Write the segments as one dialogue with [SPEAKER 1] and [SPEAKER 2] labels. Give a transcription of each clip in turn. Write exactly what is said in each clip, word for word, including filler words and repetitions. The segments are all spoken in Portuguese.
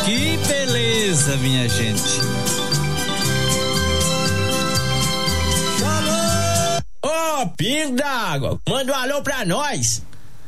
[SPEAKER 1] Que beleza, minha gente.
[SPEAKER 2] Ô, oh, pingo d'água, manda um alô pra nós.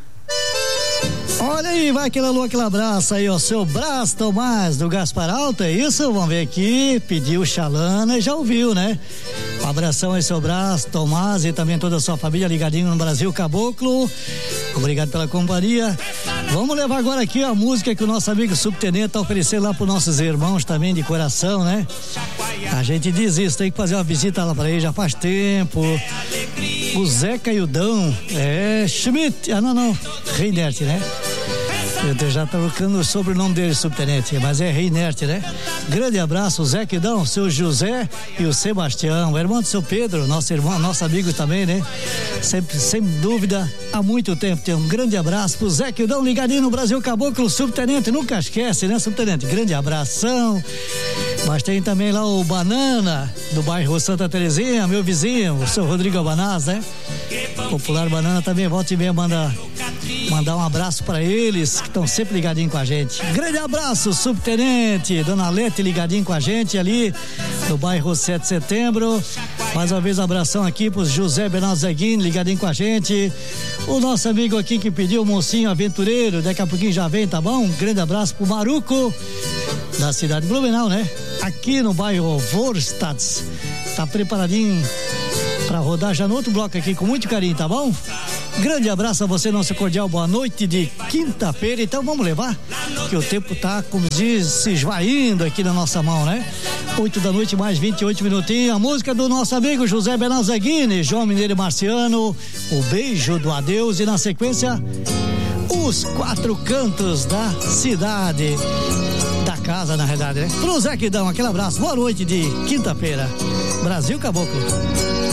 [SPEAKER 3] Olha aí, vai aquele alô, aquele abraço aí, ó, seu Brás Tomás do Gaspar Alto, é isso? Vamos ver aqui, pediu Xalana, já ouviu, né? Um abração aí, seu Brás Tomás e também toda a sua família ligadinho no Brasil Caboclo. Obrigado pela companhia. Vamos levar agora aqui a música que o nosso amigo subtenente tá oferecendo lá pros nossos irmãos também de coração, né? A gente diz isso, tem que fazer uma visita lá pra ele, já faz tempo. O Zé Caiudão, é, Schmidt, ah não, não, Reinert, né? Eu já tô colocando o sobrenome dele, subtenente, mas é Reinert, né? Grande abraço, o Zé Quidão, seu José e o Sebastião, o irmão do seu Pedro, nosso irmão, nosso amigo também, né? Sempre, sem dúvida, há muito tempo. Tem um grande abraço pro Zé Quidão, ligadinho no Brasil Caboclo, subtenente, nunca esquece, né, subtenente? Grande abração. Mas tem também lá o Banana, do bairro Santa Terezinha, meu vizinho, o seu Rodrigo Abanaz, né? Popular Banana também, volta e meia, manda mandar um abraço para eles que estão sempre ligadinho com a gente. Grande abraço, subtenente, dona Lete ligadinho com a gente ali no bairro sete de setembro. Mais uma vez um abração aqui pro José Bernardo Zeguin, ligadinho com a gente. O nosso amigo aqui que pediu o mocinho aventureiro, daqui a pouquinho já vem, tá bom? Um grande abraço pro Maruco, da cidade de Blumenau, né? Aqui no bairro Vorstads. Tá preparadinho pra rodar já no outro bloco aqui com muito carinho, tá bom? Grande abraço a você, nosso cordial boa noite de quinta-feira. Então vamos levar, que o tempo tá, como diz, se esvaindo aqui na nossa mão, né? oito da noite, mais vinte e oito minutinhos. A música do nosso amigo José Bernardo Zeguini, João Mineiro Marciano, o beijo do adeus, e na sequência, os quatro cantos da cidade. Da casa, na realidade, né? Pro Zé Quidão, aquele abraço, boa noite de quinta-feira. Brasil Caboclo.